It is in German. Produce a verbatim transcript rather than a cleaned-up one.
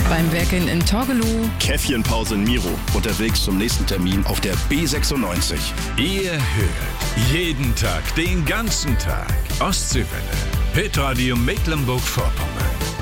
beim Werken in Torgelow. Käffchenpause in Miro. Unterwegs zum nächsten Termin auf der B sechsundneunzig. Ihr hört jeden Tag, den ganzen Tag Ostseewelle. Hitradio Mecklenburg-Vorpommern.